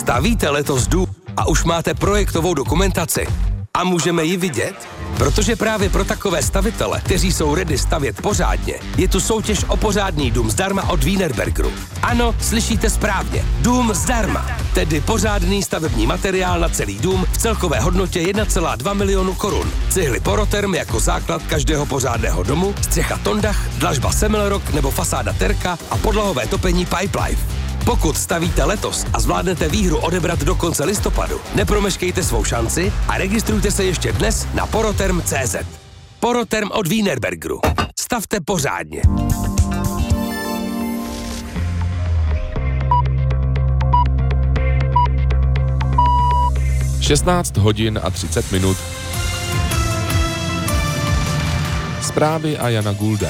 Stavíte letos dům a už máte projektovou dokumentaci? A můžeme ji vidět? Protože právě pro takové stavitele, kteří jsou ready stavět pořádně, je tu soutěž o pořádný dům zdarma od Wienerbergeru. Ano, slyšíte správně. Dům zdarma. Tedy pořádný stavební materiál na celý dům v celkové hodnotě 1,2 milionu korun. Cihly Poroterm jako základ každého pořádného domu, střecha Tondach, dlažba Semmelrock nebo fasáda Terka a podlahové topení Pipelife. Pokud stavíte letos a zvládnete výhru odebrat do konce listopadu, nepromeškejte svou šanci a registrujte se ještě dnes na poroterm.cz. Poroterm od Wienerbergeru. Stavte pořádně. Šestnáct hodin a 30 minut. Zprávy a Jana Gulda.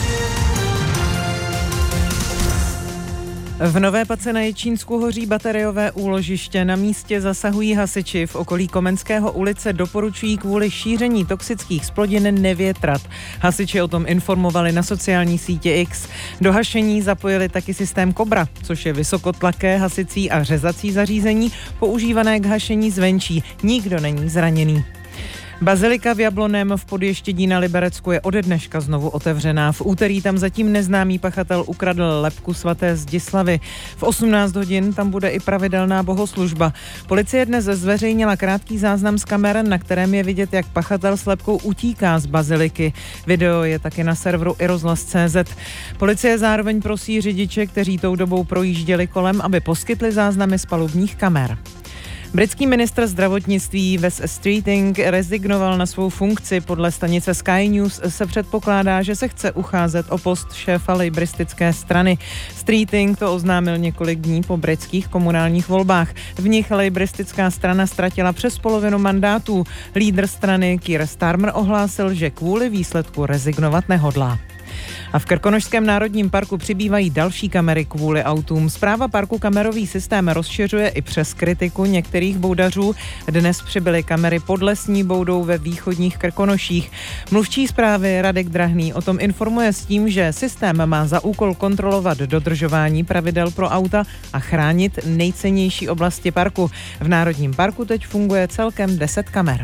V Nové Pace na Ječínsku hoří bateriové úložiště. Na místě zasahují hasiči. V okolí Komenského ulice doporučují kvůli šíření toxických splodin nevětrat. Hasiči o tom informovali na sociální sítě X. Do hašení zapojili taky systém Kobra, což je vysokotlaké hasicí a řezací zařízení používané k hašení zvenčí. Nikdo není zraněný. Bazilika v Jablonném v Podještědí na Liberecku je ode dneška znovu otevřená. V úterý tam zatím neznámý pachatel ukradl lebku svaté Zdislavy. V 18 hodin tam bude i pravidelná bohoslužba. Policie dnes zveřejnila krátký záznam z kamer, na kterém je vidět, jak pachatel s lebkou utíká z baziliky. Video je taky na serveru iRozhlas.cz. Policie zároveň prosí řidiče, kteří tou dobou projížděli kolem, aby poskytli záznamy z palubních kamer. Britský ministr zdravotnictví Wes Streeting rezignoval na svou funkci. Podle stanice Sky News se předpokládá, že se chce ucházet o post šéfa lejbristické strany. Streeting to oznámil několik dní po britských komunálních volbách. V nich lejbristická strana ztratila přes polovinu mandátů. Lídr strany Keir Starmer ohlásil, že kvůli výsledku rezignovat nehodlá. A v Krkonošském národním parku přibývají další kamery kvůli autům. Správa parku kamerový systém rozšiřuje i přes kritiku některých boudařů. Dnes přibyly kamery pod Lesní boudou ve východních Krkonoších. Mluvčí správy Radek Drahný o tom informuje s tím, že systém má za úkol kontrolovat dodržování pravidel pro auta a chránit nejcennější oblasti parku. V národním parku teď funguje celkem 10 kamer.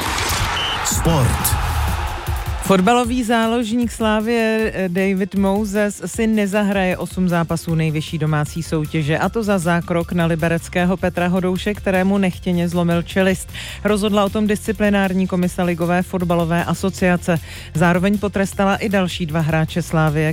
Sport. Fotbalový záložník Slavie David Moses si nezahraje 8 zápasů nejvyšší domácí soutěže, a to za zákrok na libereckého Petra Hodouše, kterému nechtěně zlomil čelist. Rozhodla o tom disciplinární komise Ligové fotbalové asociace. Zároveň potrestala i další 2 hráče Slavie,